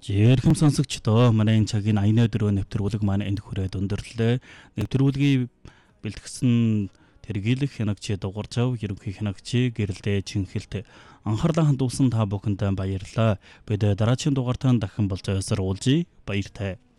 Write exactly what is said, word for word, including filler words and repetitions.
Жирхэм сонсогчдоо манай энэ цагийн аяны дөрөв нэвтрүүлэг маань энд хүрээд өндөрлөө. Нэвтрүүлгийг бэлтгэсэн тэргийлэх хянагчид дугарчав, ерөнхий хянагчи гэрэлдээ чинхэлт анхаарлаа хандуулсан та бүхэнд баярлалаа. Бид дараагийн дугаартаа дахин болж уулзъя. Баяртай.